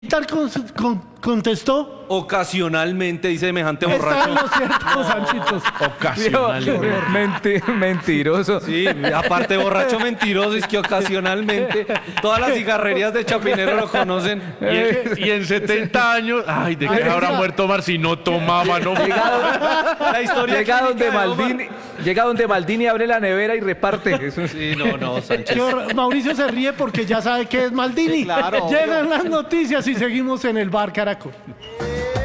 tal contestó? Ocasionalmente dice semejante Está borracho. en lo cierto, Sanchitos. Ocasionalmente. Mentiroso. Sí, aparte borracho mentiroso, es que ocasionalmente todas las cigarrerías de Chapinero lo conocen. Y en 70 años, ay, ¿de qué habrá muerto Omar si no tomaba, no? La historia Llega donde clínica de Omar. Maldini, llega donde Maldini abre la nevera y reparte. Eso es- Sí, no, Sánchez. Mauricio se ríe porque ya sabe que es Maldini. Sí, claro, Llegan las noticias y seguimos en el bar Caracol.